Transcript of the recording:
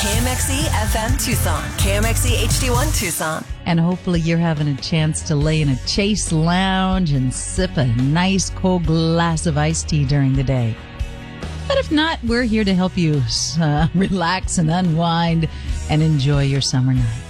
KMXE FM Tucson. KMXE HD1 Tucson. And hopefully you're having a chance to lay in a Chase lounge and sip a nice cold glass of iced tea during the day. But if not, we're here to help you relax and unwind and enjoy your summer night.